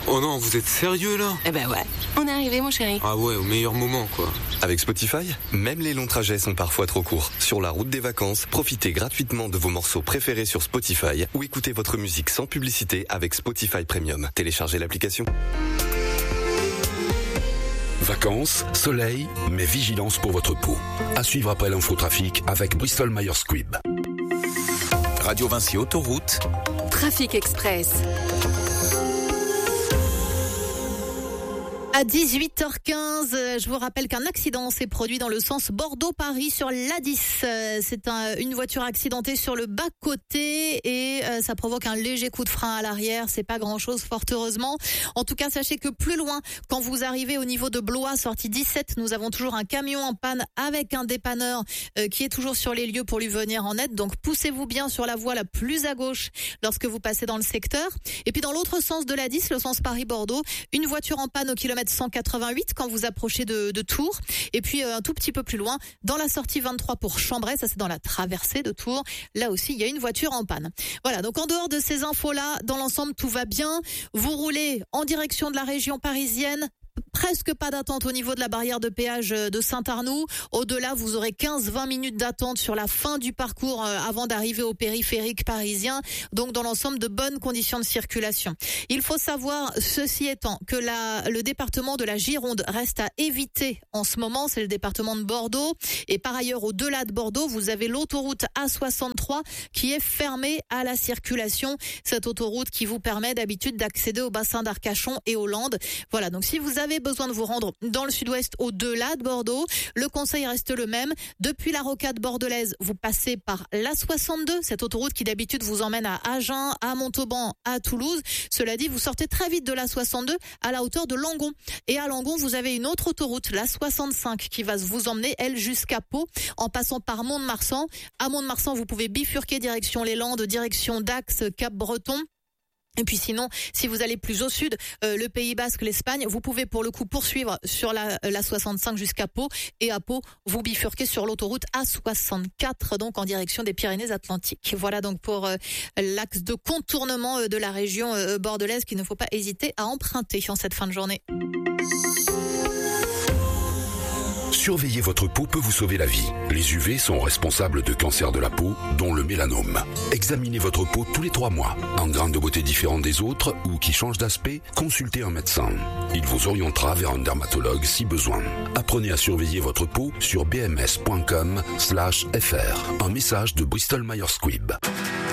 Oh non, vous êtes sérieux là? Eh ben ouais, on est arrivé mon chéri. Ah ouais, au meilleur moment quoi. Avec Spotify, même les longs trajets sont parfois trop courts. Sur la route des vacances, profitez gratuitement de vos morceaux préférés sur Spotify ou écoutez votre musique sans publicité avec Spotify Premium. Téléchargez l'application. Vacances, soleil, mais vigilance pour votre peau. À suivre après l'infotrafic avec Bristol Myers Squibb. Radio Vinci Autoroute. Trafic Express. À 18h15, je vous rappelle qu'un accident s'est produit dans le sens Bordeaux-Paris sur l'A10. C'est une voiture accidentée sur le bas-côté et ça provoque un léger coup de frein à l'arrière. C'est pas grand-chose, fort heureusement. En tout cas, sachez que plus loin, quand vous arrivez au niveau de Blois, sortie 17, nous avons toujours un camion en panne avec un dépanneur qui est toujours sur les lieux pour lui venir en aide. Donc, poussez-vous bien sur la voie la plus à gauche lorsque vous passez dans le secteur. Et puis, dans l'autre sens de l'A10, le sens Paris-Bordeaux, une voiture en panne au kilomètre 188 quand vous approchez de Tours. Et puis un tout petit peu plus loin, dans la sortie 23 pour Chambray, ça c'est dans la traversée de Tours. Là aussi, il y a une voiture en panne. Voilà, donc en dehors de ces infos-là, dans l'ensemble, tout va bien. Vous roulez en direction de la région parisienne. Presque pas d'attente au niveau de la barrière de péage de Saint-Arnoux. Au-delà, vous aurez 15-20 minutes d'attente sur la fin du parcours avant d'arriver au périphérique parisien. Donc, dans l'ensemble, de bonnes conditions de circulation. Il faut savoir, ceci étant, que le département de la Gironde reste à éviter en ce moment. C'est le département de Bordeaux. Et par ailleurs, au-delà de Bordeaux, vous avez l'autoroute A63 qui est fermée à la circulation. Cette autoroute qui vous permet d'habitude d'accéder au bassin d'Arcachon et aux Landes. Voilà, donc si vous avez besoin de vous rendre dans le sud-ouest au-delà de Bordeaux, le conseil reste le même. Depuis la rocade bordelaise, vous passez par l'A62, cette autoroute qui d'habitude vous emmène à Agen, à Montauban, à Toulouse. Cela dit, vous sortez très vite de l'A62 à la hauteur de Langon. Et à Langon, vous avez une autre autoroute, l'A65, qui va vous emmener, elle, jusqu'à Pau, en passant par Mont-de-Marsan. À Mont-de-Marsan, vous pouvez bifurquer direction les Landes, direction Dax, Cap-Breton. Et puis sinon, si vous allez plus au sud, le Pays Basque, l'Espagne, vous pouvez pour le coup poursuivre sur la 65 jusqu'à Pau. Et à Pau, vous bifurquez sur l'autoroute A64, donc en direction des Pyrénées-Atlantiques. Voilà donc pour l'axe de contournement de la région bordelaise qu'il ne faut pas hésiter à emprunter en cette fin de journée. Surveiller votre peau peut vous sauver la vie. Les UV sont responsables de cancers de la peau, dont le mélanome. Examinez votre peau tous les 3 mois. En grains de beauté différents des autres ou qui changent d'aspect, consultez un médecin. Il vous orientera vers un dermatologue si besoin. Apprenez à surveiller votre peau sur bms.com/fr. Un message de Bristol Myers Squibb.